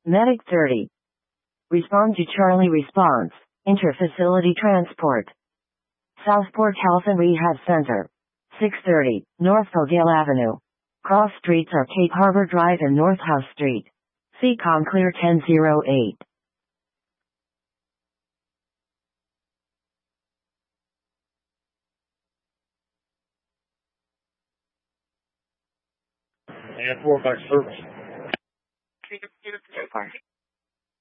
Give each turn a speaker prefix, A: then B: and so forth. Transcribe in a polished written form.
A: Medic 30. Respond to Charlie response. Interfacility transport. Southport Health and Rehab Center. 630, North Fogale Avenue. Cross streets are Cape Harbor Drive and North House Street. CCOM clear 1008.
B: And 4 by service.